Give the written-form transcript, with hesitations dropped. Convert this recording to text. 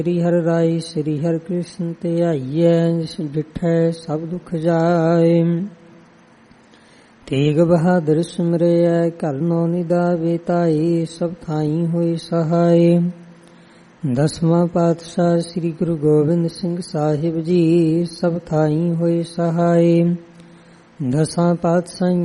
ਸ੍ਰੀ ਹਰਿ ਰਾਇ ਸ੍ਰੀ ਹਰਿ ਕ੍ਰਿਸ਼ਨ ਤੇ ਆਈਐ, ਜਿਸ ਡਿਠੈ ਸਭ ਦੁਖ ਜਾਏ। ਤੇਗ ਬਹਾਦਰ ਸਿਮਰਿਐ, ਘਰ ਨੋ ਨਿਦਾਵੇ ਤਾਈ, ਸਭ ਥਾਈ ਹੋਏ ਸਹਾਈ। ਦਸਵਾਂ ਪਾਤਸ਼ਾਹ ਸ੍ਰੀ ਗੁਰੂ ਗੋਬਿੰਦ ਸਿੰਘ ਸਾਹਿਬ ਜੀ, ਸਭ ਥਾਈ ਹੋਏ ਸਹਾਈ। ਦਸਾਂ ਪਾਤਸ਼ਾਹ